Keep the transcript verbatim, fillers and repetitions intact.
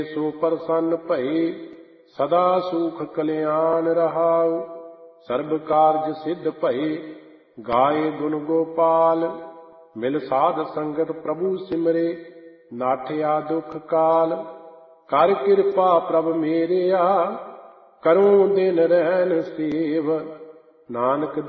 ਸੋ ਪ੍ਰਸੰਨ ਭਏ ਸਦਾ ਸੁਖ ਕਲਿਆਣ ਰਹਾਉ। ਸਰਬ ਕਾਰਜ ਸਿੱਧ ਭਏ ਗਾਏ ਗੁਣ ਗੋਪਾਲ। ਮਿਲ ਸਾਧ ਸੰਗਤ ਪ੍ਰਭੂ ਸਿਮਰੇ ਨਾਠਿਆ ਦੁਖ ਕਾਲ। ਕਰ ਕਿਰਪਾ ਪ੍ਰਭ ਮੇਰਿਆ ਕਰੂੰ ਦਿਨ ਰਹਿਣ ਸੇਵ। ਨਾਨਕ